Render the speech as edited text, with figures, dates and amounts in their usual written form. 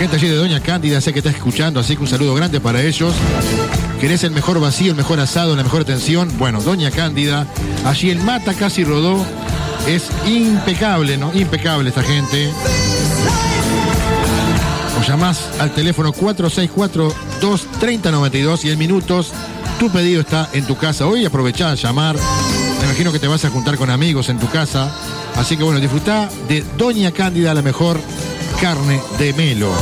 gente allí de Doña Cándida sé que está escuchando, así que un saludo grande para ellos. ¿Querés el mejor vacío, el mejor asado, la mejor atención? Bueno, Doña Cándida, allí el Mata casi rodó. Es impecable, ¿no? Impecable esta gente. O llamás al teléfono 464-230-92 y en minutos tu pedido está en tu casa. Hoy aprovechá a llamar. Me imagino que te vas a juntar con amigos en tu casa. Así que bueno, disfrutá de Doña Cándida, la mejor carne de Melo.